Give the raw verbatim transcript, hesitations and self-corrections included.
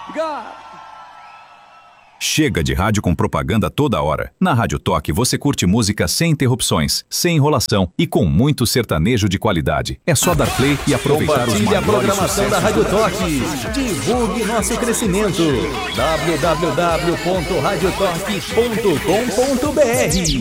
Chega de rádio com propaganda toda hora. Na Rádio Toque você curte música sem interrupções, sem enrolação e com muito sertanejo de qualidade. É só dar play e aproveitar os Compartilhe a maiores programação da Rádio sucessos. Toque. Divulgue nosso crescimento. w w w ponto rádio toque ponto com ponto b r